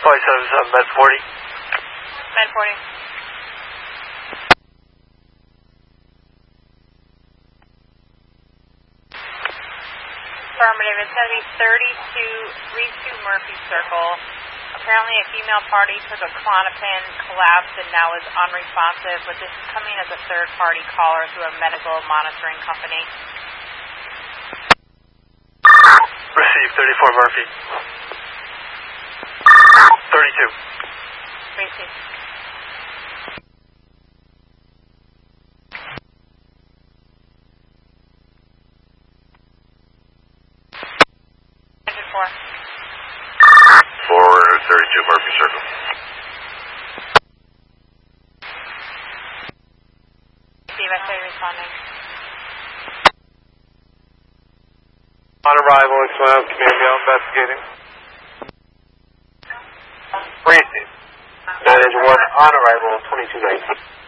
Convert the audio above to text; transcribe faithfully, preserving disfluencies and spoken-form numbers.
Flight seven seven, Med forty. Med forty. Affirmative. It's going to be thirty-two, thirty-two Murphy Circle. Apparently a female party took a Klonopin, collapsed, and now is unresponsive, but this is coming as a third-party caller through a medical monitoring company. Received, thirty-four Murphy. thirty-two. Received. Engine four. four thirty-two Murphy Circle. Steve, I say responding. On arrival, X-Miles, Command Bell, investigating. Received. nine one on arrival, twenty-two nineteen.